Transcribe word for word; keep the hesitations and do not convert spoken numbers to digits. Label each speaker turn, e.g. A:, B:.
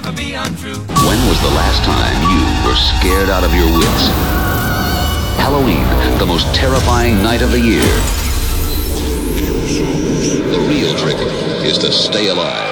A: When was the last time you were scared out of your wits? Halloween, the most terrifying night of the year. The real trick is to stay alive.